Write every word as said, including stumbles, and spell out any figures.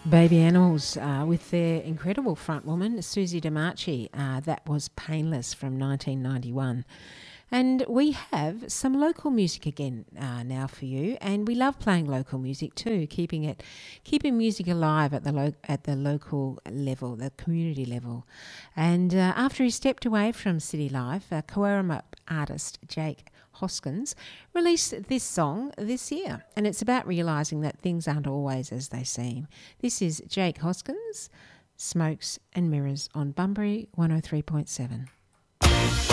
Baby Animals uh, with their incredible frontwoman, Susie DiMarchi. Uh, that was Painless from nineteen ninety-one. And we have some local music again uh, now for you, and we love playing local music too, keeping it, keeping music alive at the lo- at the local level, the community level. And uh, after he stepped away from city life, uh, Coerama artist Jake Hoskins released this song this year, and it's about realising that things aren't always as they seem. This is Jake Hoskins, Smokes and Mirrors on Bunbury one oh three point seven.